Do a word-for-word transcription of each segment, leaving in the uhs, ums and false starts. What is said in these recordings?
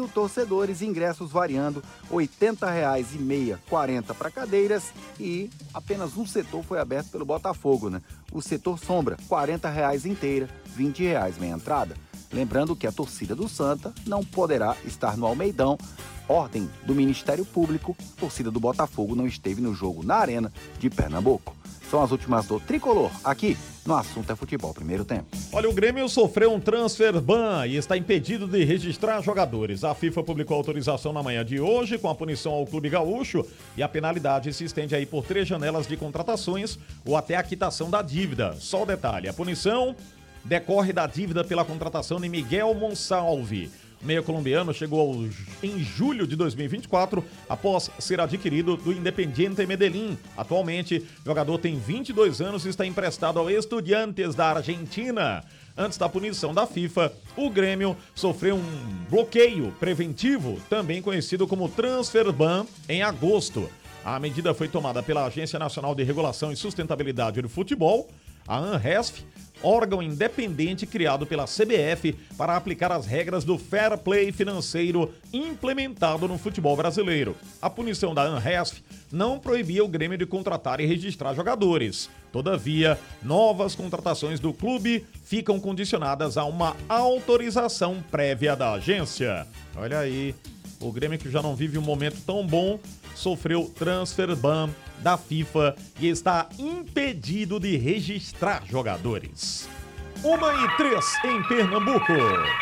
mil torcedores, ingressos variando oitenta reais e meia, quarenta para cadeiras, e apenas um setor foi aberto pelo Botafogo, né? O setor sombra, quarenta reais inteira, vinte reais meia entrada. Lembrando que a torcida do Santa não poderá estar no Almeidão. Ordem do Ministério Público, a torcida do Botafogo não esteve no jogo na Arena de Pernambuco. São as últimas do Tricolor, aqui no Assunto é Futebol, primeiro tempo. Olha, o Grêmio sofreu um transfer ban e está impedido de registrar jogadores. A FIFA publicou a autorização na manhã de hoje com a punição ao Clube Gaúcho e a penalidade se estende aí por três janelas de contratações ou até a quitação da dívida. Só o detalhe, a punição decorre da dívida pela contratação de Miguel Monsalve. O meia colombiano chegou ao, em julho de dois mil e vinte e quatro após ser adquirido do Independiente Medellín. Atualmente, o jogador tem vinte e dois anos e está emprestado ao Estudiantes da Argentina. Antes da punição da FIFA, o Grêmio sofreu um bloqueio preventivo, também conhecido como transfer ban, em agosto. A medida foi tomada pela Agência Nacional de Regulação e Sustentabilidade do Futebol, a ANRESF, órgão independente criado pela C B F para aplicar as regras do fair play financeiro implementado no futebol brasileiro. A punição da ANRESF não proibia o Grêmio de contratar e registrar jogadores. Todavia, novas contratações do clube ficam condicionadas a uma autorização prévia da agência. Olha aí, o Grêmio, que já não vive um momento tão bom, sofreu transfer ban da FIFA e está impedido de registrar jogadores. Uma e três em Pernambuco.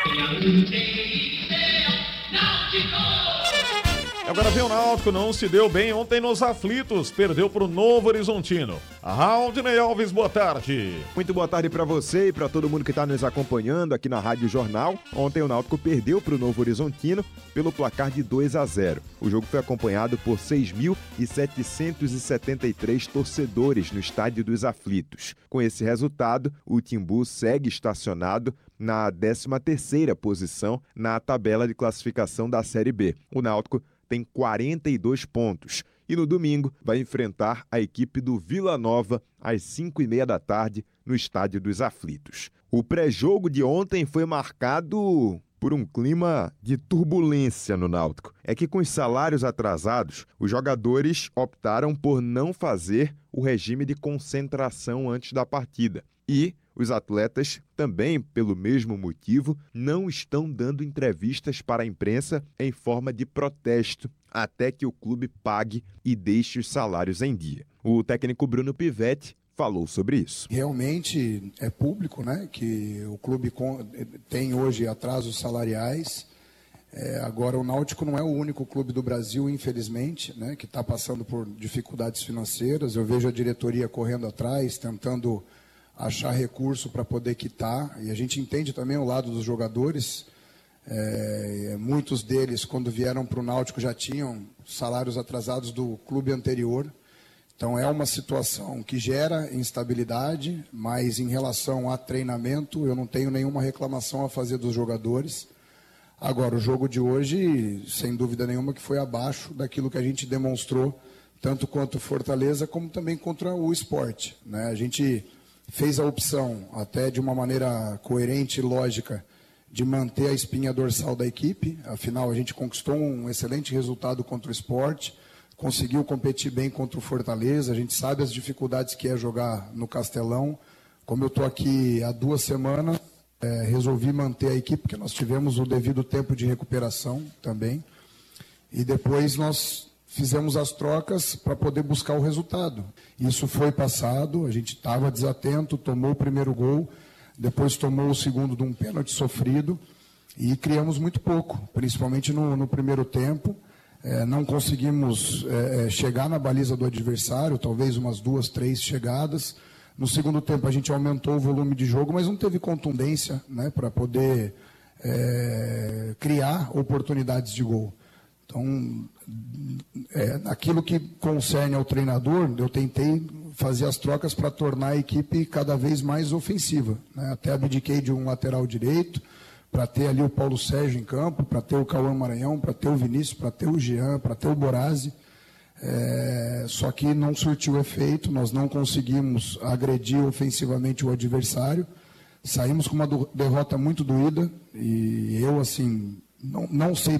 Agora vem o Náutico, não se deu bem ontem nos aflitos, perdeu para o Novo Horizontino. Raudney Alves, boa tarde. Muito boa tarde para você e para todo mundo que está nos acompanhando aqui na Rádio Jornal. Ontem o Náutico perdeu para o Novo Horizontino pelo placar de dois a zero. O jogo foi acompanhado por seis mil setecentos e setenta e três torcedores no Estádio dos Aflitos. Com esse resultado, o Timbu segue estacionado na décima terceira posição na tabela de classificação da Série B. O Náutico tem quarenta e dois pontos e no domingo vai enfrentar a equipe do Vila Nova às cinco e meia da tarde no Estádio dos Aflitos. O pré-jogo de ontem foi marcado por um clima de turbulência no Náutico. É que com os salários atrasados, os jogadores optaram por não fazer o regime de concentração antes da partida. E os atletas, também pelo mesmo motivo, não estão dando entrevistas para a imprensa em forma de protesto até que o clube pague e deixe os salários em dia. O técnico Bruno Pivetti falou sobre isso. Realmente é público, né, que o clube tem hoje atrasos salariais. É, agora, o Náutico não é o único clube do Brasil, infelizmente, né, que está passando por dificuldades financeiras. Eu vejo a diretoria correndo atrás, tentando achar recurso para poder quitar, e a gente entende também o lado dos jogadores. É, muitos deles, quando vieram para o Náutico, já tinham salários atrasados do clube anterior. Então é uma situação que gera instabilidade, mas em relação a treinamento, eu não tenho nenhuma reclamação a fazer dos jogadores. Agora, o jogo de hoje, sem dúvida nenhuma, que foi abaixo daquilo que a gente demonstrou, tanto contra o Fortaleza, como também contra o Sport, né? A gente fez a opção, até de uma maneira coerente e lógica, de manter a espinha dorsal da equipe. Afinal, a gente conquistou um excelente resultado contra o Sport, conseguiu competir bem contra o Fortaleza. A gente sabe as dificuldades que é jogar no Castelão. Como eu estou aqui há duas semanas, é, resolvi manter a equipe, porque nós tivemos o devido tempo de recuperação também. E depois nós fizemos as trocas para poder buscar o resultado. Isso foi passado, a gente estava desatento, tomou o primeiro gol, depois tomou o segundo de um pênalti sofrido e criamos muito pouco, principalmente no, no primeiro tempo. É, não conseguimos é, chegar na baliza do adversário, talvez umas duas, três chegadas. No segundo tempo a gente aumentou o volume de jogo, mas não teve contundência, né, para poder é, criar oportunidades de gol. Então, é, naquilo que concerne ao treinador, eu tentei fazer as trocas para tornar a equipe cada vez mais ofensiva, né? Até abdiquei de um lateral direito, para ter ali o Paulo Sérgio em campo, para ter o Cauã Maranhão, para ter o Vinícius, para ter o Jean, para ter o Borazzi. É, só que não surtiu efeito, nós não conseguimos agredir ofensivamente o adversário, saímos com uma do, derrota muito doída, e eu, assim, não, não sei